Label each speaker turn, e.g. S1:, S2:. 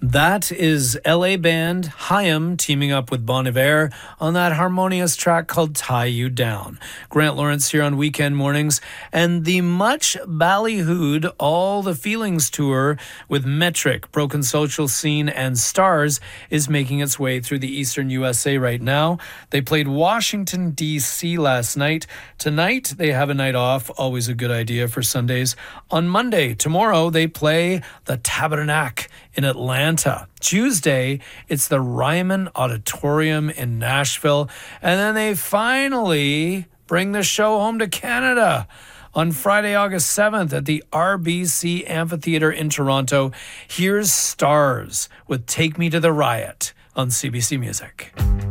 S1: That is LA band Haim teaming up with Bon Iver on that harmonious track called Tie You Down. Grant Lawrence here on Weekend Mornings, and the much ballyhooed All the Feelings tour with Metric, Broken Social Scene, and Stars is making its way through the eastern USA right now. They played Washington, D.C. last night. Tonight, they have a night off, always a good idea for Sundays. On Monday, tomorrow, they play the Tabernacle in Atlanta. Tuesday, it's the Ryman Auditorium in Nashville. And then they finally bring the show home to Canada on Friday, August 7th at the RBC Amphitheatre in Toronto. Here's Stars with Take Me to the Riot on CBC Music.